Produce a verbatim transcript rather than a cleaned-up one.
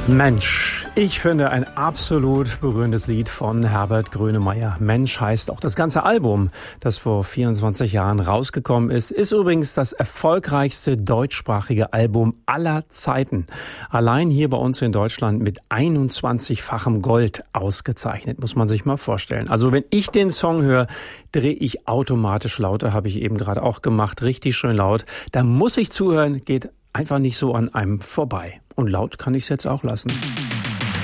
Mensch, ich finde ein absolut berührendes Lied von Herbert Grönemeyer. Mensch heißt auch das ganze Album, das vor vierundzwanzig Jahren rausgekommen ist, ist übrigens das erfolgreichste deutschsprachige Album aller Zeiten. Allein hier bei uns in Deutschland mit einundzwanzig-fachem Gold ausgezeichnet, muss man sich mal vorstellen. Also wenn ich den Song höre, drehe ich automatisch lauter, habe ich eben gerade auch gemacht, richtig schön laut. Da muss ich zuhören, geht einfach nicht so an einem vorbei. Und laut kann ich es jetzt auch lassen.